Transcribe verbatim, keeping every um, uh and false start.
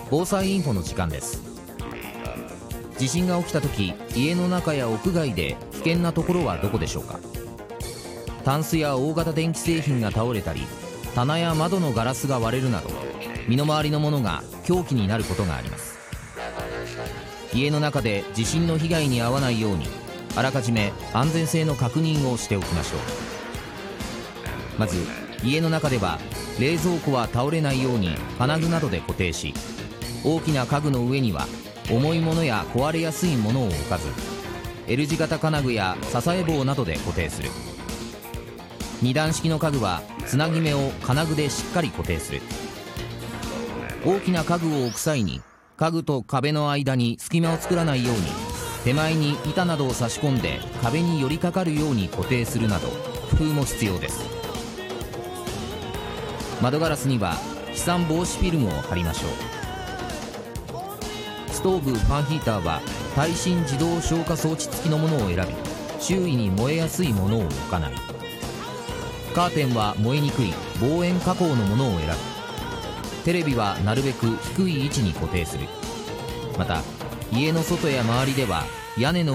防災インフォの時間です。地震が起きた時、家の中や屋外で危険なところはどこでしょうか。タンスや大型電気製品が倒れたり、棚や窓のガラスが割れるなど、身の回りのものが凶器になることがあります。家の中で地震の被害に遭わないように、あらかじめ安全性の確認をしておきましょう。まず家の中では、冷蔵庫は倒れないように金具などで固定し、大きな家具の上には重いものや壊れやすいものを置かず、 L 字型金具や支え棒などで固定する。二段式の家具はつなぎ目を金具でしっかり固定する。大きな家具を置く際に、家具と壁の間に隙間を作らないように、手前に板などを差し込んで壁に寄りかかるように固定するなど、工夫も必要です。窓ガラスには飛散防止フィルムを貼りましょう。ストーブ、ファンヒーターは耐震自動消火装置付きのものを選び、周囲に燃えやすいものを置かない。カーテンは燃えにくい防煙加工のものを選ぶ。テレビはなるべく低い位置に固定する。また家の外や周りでは屋根の